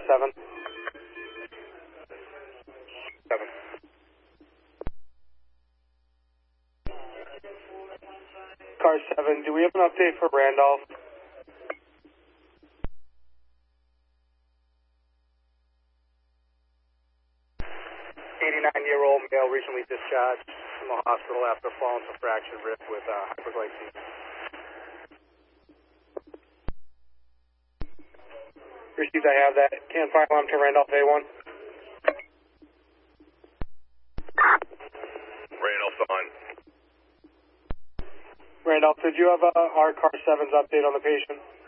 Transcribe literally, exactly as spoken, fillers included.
seven. Seven. Car seven, do we have an update for Randolph? eighty-nine-year-old male recently discharged from the hospital after falling to fractured rib with uh, hyperglycemia. Received, I have that. Can fire alarm to Randolph A one. Randolph's on. Randolph, did you have uh, our car seven's update on the patient?